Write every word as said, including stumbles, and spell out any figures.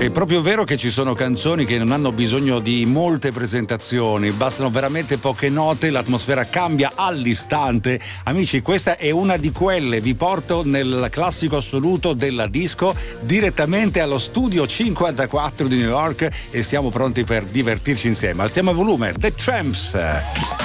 È proprio vero che ci sono canzoni che non hanno bisogno di molte presentazioni, bastano veramente poche note, l'atmosfera cambia all'istante. Amici, questa è una di quelle, vi porto nel classico assoluto della disco direttamente allo studio cinquantaquattro di New York e siamo pronti per divertirci insieme. Alziamo il volume, The Tramps.